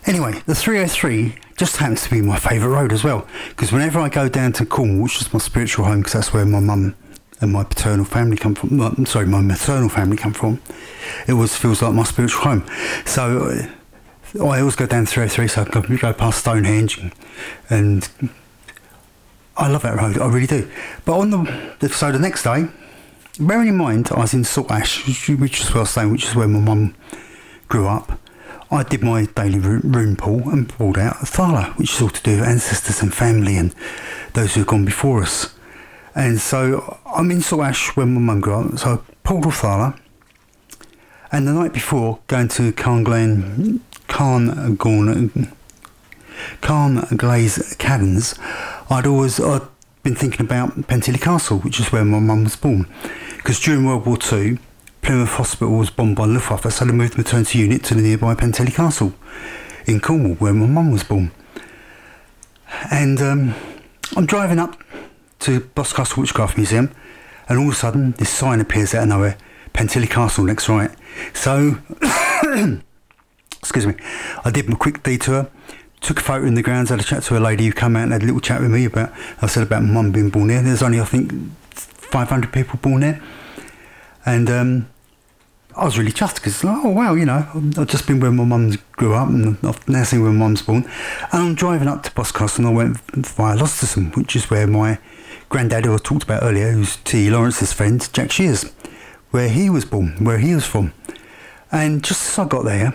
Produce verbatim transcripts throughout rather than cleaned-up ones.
Anyway, the three oh three just happens to be my favourite road as well, because whenever I go down to Cornwall, which is my spiritual home, because that's where my mum and my paternal family come from, no, I'm sorry, my maternal family come from, it always feels like my spiritual home. So uh, I always go down three oh three, so I can go past Stonehenge, and, and I love that road, I really do. But on the, so the next day, bearing in mind I was in Saltash, which is where I was staying, which is where my mum grew up, I did my daily rune pull and pulled out a thala, which is all to do with ancestors and family and those who have gone before us. And so I'm in Saltash when my mum grew up, so I pulled a thala, and the night before, going to Carnglaze, Carnglaze, Carnglaze Caverns, I'd always I'd been thinking about Pentilly Castle, which is where my mum was born, because during World War Two, Plymouth Hospital was bombed by Luftwaffe, so they moved the maternity unit to the nearby Pentilly Castle in Cornwall, where my mum was born. And um, I'm driving up to Boscastle Witchcraft Museum, and all of a sudden this sign appears out of nowhere, Pentilly Castle next right. So, excuse me, I did my quick detour, took a photo in the grounds, had a chat to a lady who came out and had a little chat with me about, I said about my mum being born there. There's only, I think, five hundred people born there. And um, I was really chuffed because, oh wow, you know, I've just been where my mum grew up and I've now seen where my mum's born. And I'm driving up to Boscastle and I went via Losterson, which is where my granddad, who I talked about earlier, who's T. Lawrence's friend, Jack Shears, where he was born, where he was from. And just as I got there,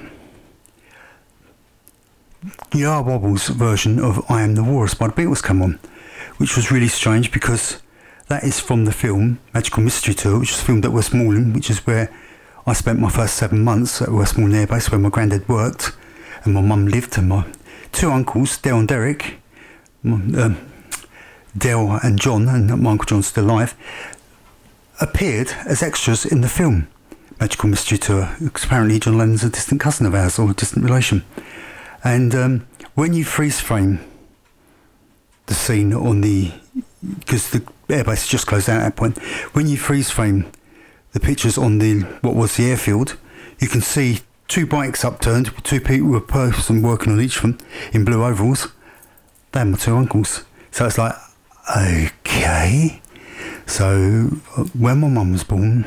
Yah Wobble's version of I Am the Walrus by the Beatles come on, which was really strange because that is from the film Magical Mystery Tour, which was filmed at Westmoreland, which is where I spent my first seven months at Westmoreland Air Base, where my granddad worked and my mum lived, and my two uncles, Del and Derek, um, Del and John, and my Uncle John's still alive, appeared as extras in the film Magical Mystery Tour, because apparently John Lennon's a distant cousin of ours, or a distant relation. And um, when you freeze frame the scene on the, because the airbase just closed down at that point, when you freeze frame the pictures on the what was the airfield, you can see two bikes upturned with two people, a person working on each of them in blue overalls. They're my two uncles. So it's like, okay. So where my mum was born,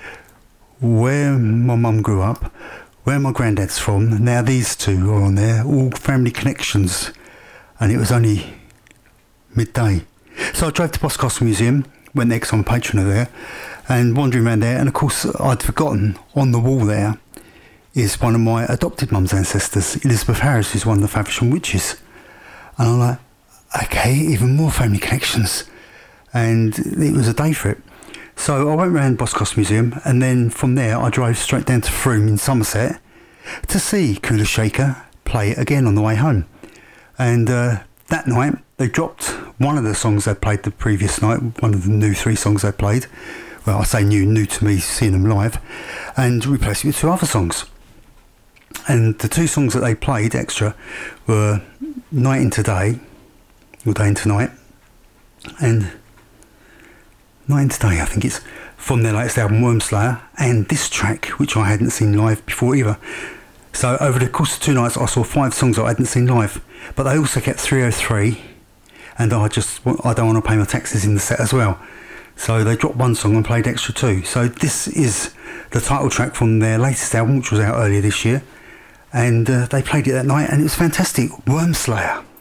where my mum grew up, where my granddad's from, now these two are on there, all family connections. And it was only midday. So I drove to Boscastle Museum, went there because I'm a patron of there, and wandering around there, and of course I'd forgotten on the wall there is one of my adopted mum's ancestors, Elizabeth Harris, who's one of the Faversham witches. And I'm like, okay, even more family connections. And it was a day for it. So I went around Boscastle Museum, and then from there I drove straight down to Frome in Somerset to see Kula Shaker play again on the way home. And uh, that night they dropped one of the songs they played the previous night, one of the new three songs they played. Well, I say new, new to me, seeing them live, and replaced it with two other songs. And the two songs that they played extra were Night into Day, or Day into Night, and Night into Day, I think it's, from their latest album, Wormslayer, and this track, which I hadn't seen live before either. So over the course of two nights, I saw five songs that I hadn't seen live, but they also kept three oh three, and I just, I don't want to pay my taxes in the set as well. So they dropped one song and played extra two. So this is the title track from their latest album, which was out earlier this year. And uh, they played it that night and it was fantastic. Wormslayer.